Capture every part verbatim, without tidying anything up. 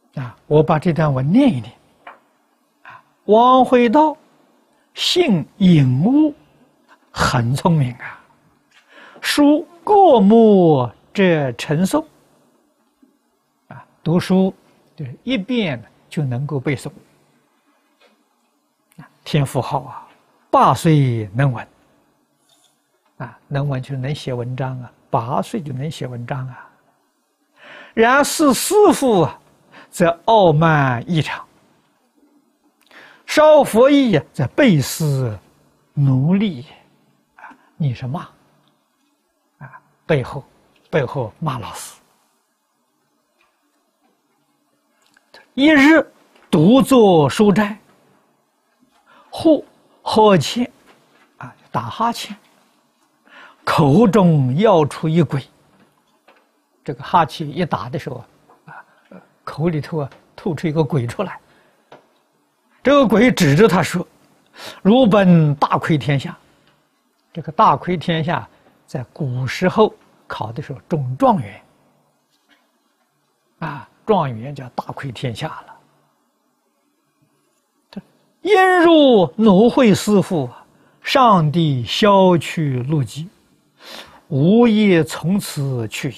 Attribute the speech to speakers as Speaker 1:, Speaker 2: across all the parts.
Speaker 1: 啊，我把这段文念一念。啊，王会道性隐悟，很聪明啊。书过目者成诵。啊，读书就是一遍就能够背诵。天赋好啊，八岁能文。啊，能文就是能写文章啊，八岁就能写文章啊。然是师父啊，则傲慢异常。少佛意则背思奴隶。啊，你是骂啊，背后背后骂老师。一日独坐书斋，忽呵欠，啊，打哈欠，口中要出一鬼。这个哈欠一打的时候啊，口里头啊吐出一个鬼出来。这个鬼指着他说：“汝本大窥天下。”这个大窥天下，在古时候考的时候中状元，啊，状元叫大窥天下了。因入奴会师父，上帝消去怒疾，无业从此去矣。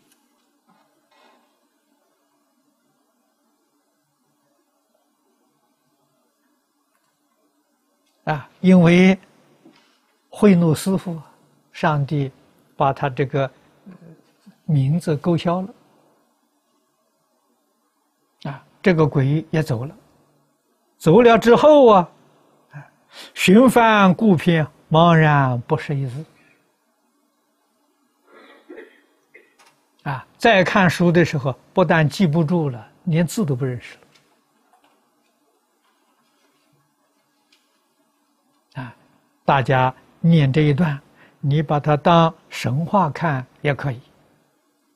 Speaker 1: 啊，因为贿赂师父，上帝把他这个名字勾销了。啊，这个鬼也走了。走了之后啊，寻翻故篇，茫然不识一字。啊，再看书的时候，不但记不住了，连字都不认识了。啊，大家念这一段，你把它当神话看也可以。